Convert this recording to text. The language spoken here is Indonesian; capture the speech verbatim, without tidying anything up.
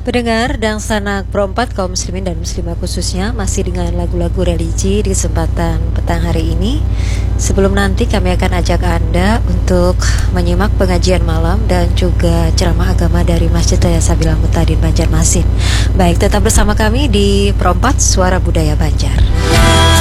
Pendengar dan sanak perempat kaum muslimin dan muslimah khususnya, masih dengan lagu-lagu religi di kesempatan petang hari ini. Sebelum nanti kami akan ajak Anda untuk menyimak pengajian malam dan juga ceramah agama dari Masjid Raya Sabila Mutadin Banjarmasin. Baik, tetap bersama kami di Perempat Suara Budaya Banjar.